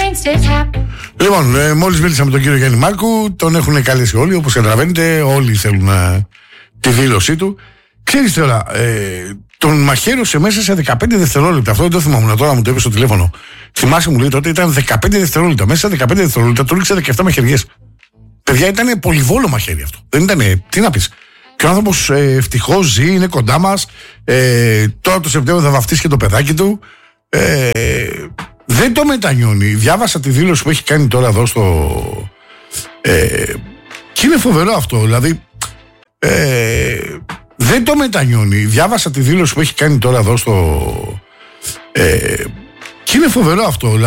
Λοιπόν, μόλις μίλησα με τον κύριο Γιάννη Μάρκου, τον έχουν καλέσει όλοι, όπως καταλαβαίνετε, όλοι θέλουν τη δήλωσή του. Ξέρεις τώρα, τον μαχαίρωσε μέσα σε 15 δευτερόλεπτα. Αυτό δεν το θυμόμουν, τώρα μου το είπε στο τηλέφωνο. Θυμάσαι, μου λέει τότε, ήταν 15 δευτερόλεπτα. Μέσα σε 15 δευτερόλεπτα του ρίξε 17 μαχαιριές. Παιδιά, ήταν πολυβόλο μαχαίρι αυτό. Δεν ήταν, τι να πεις. Και ο άνθρωπος ευτυχώς ζει, είναι κοντά μας. Τώρα το Σεπτέμβριο θα βαφτίσει και το παιδάκι του. Δεν το μετανιώνει. Διάβασα τη δήλωση που έχει κάνει τώρα εδώ στο. Και είναι φοβερό αυτό. Δηλαδή. Δεν το μετανιώνει. Διάβασα τη δήλωση που έχει κάνει τώρα εδώ στο. Και είναι φοβερό αυτό.